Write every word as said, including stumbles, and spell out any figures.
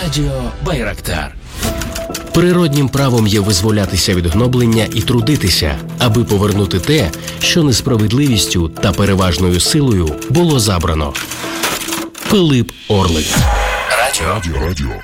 Радіо Байрактар. Природнім правом є визволятися від гноблення і трудитися, аби повернути те, що несправедливістю та переважною силою було забрано. Пилип Орлик. Радіо. Радіо. Радіо.